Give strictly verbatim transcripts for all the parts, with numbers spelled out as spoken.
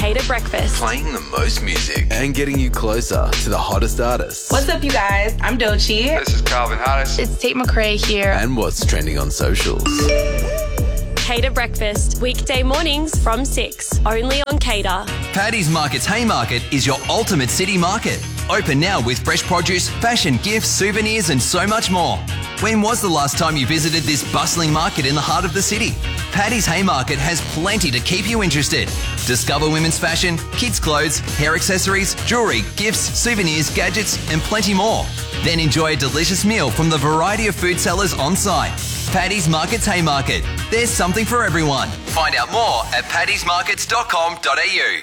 Cater Breakfast. Playing the most music and getting you closer to the hottest artists. What's up, you guys? I'm Doechii. This is Calvin Harris. It's Tate McRae here. And what's trending on socials. Cater Breakfast, weekday mornings from six, only on Cater. Paddy's Market's Haymarket is your ultimate city market. Open now with fresh produce, fashion, gifts, souvenirs and so much more. When was the last time you visited this bustling market in the heart of the city? Paddy's Haymarket has plenty to keep you interested. Discover women's fashion, kids' clothes, hair accessories, jewellery, gifts, souvenirs, gadgets and plenty more. Then enjoy a delicious meal from the variety of food sellers on site. Paddy's Market's Haymarket. There's something for everyone. Find out more at paddys markets dot com dot a u.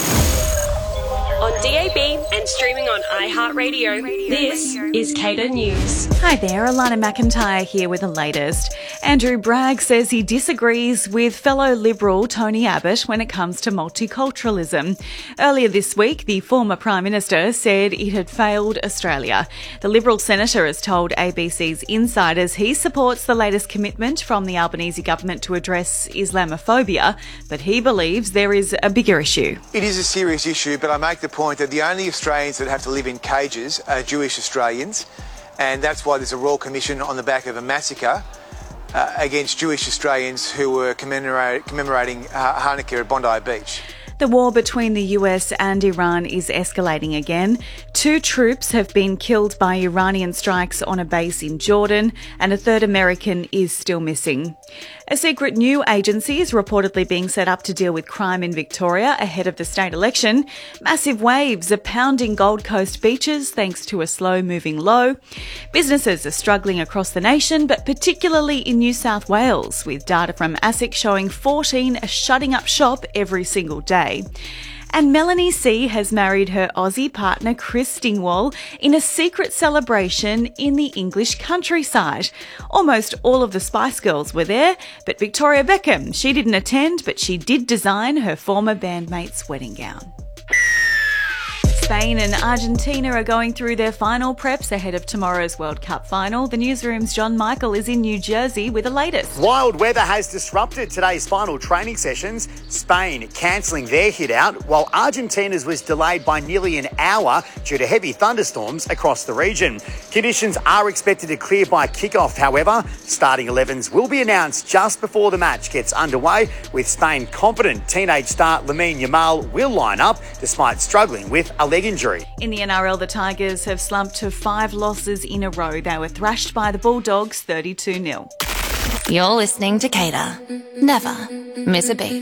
On D A B and streaming on iHeartRadio, this is Cater News. Hi there, Alana McIntyre here with the latest. Andrew Bragg says he disagrees with fellow Liberal Tony Abbott when it comes to multiculturalism. Earlier this week, the former Prime Minister said it had failed Australia. The Liberal Senator has told A B C's Insiders he supports the latest commitment from the Albanese government to address Islamophobia, but he believes there is a bigger issue. It is a serious issue, but I make the point that the only Australians that have to live in cages are Jewish Australians, and that's why there's a Royal Commission on the back of a massacre uh, against Jewish Australians who were commemorate, commemorating uh, Hanukkah at Bondi Beach. The war between the U S and Iran is escalating again. Two troops have been killed by Iranian strikes on a base in Jordan, and a third American is still missing. A secret new agency is reportedly being set up to deal with crime in Victoria ahead of the state election. Massive waves are pounding Gold Coast beaches thanks to a slow-moving low. Businesses are struggling across the nation, but particularly in New South Wales, with data from ASIC showing fourteen are shutting up shop every single day. And Melanie C has married her Aussie partner Chris Dingwall in a secret celebration in the English countryside. Almost all of the Spice Girls were there, but Victoria Beckham, she didn't attend, but she did design her former bandmate's wedding gown. Spain and Argentina are going through their final preps ahead of tomorrow's World Cup final. The newsroom's John Michael is in New Jersey with the latest. Wild weather has disrupted today's final training sessions. Spain cancelling their hit out, while Argentina's was delayed by nearly an hour due to heavy thunderstorms across the region. Conditions are expected to clear by kick-off, however. Starting elevens will be announced just before the match gets underway, with Spain confident teenage star Lamine Yamal will line up despite struggling with a leg injury. In the N R L, the Tigers have slumped to five losses in a row. They were thrashed by the Bulldogs thirty-two nil. You're listening to Cater. Never miss a beat.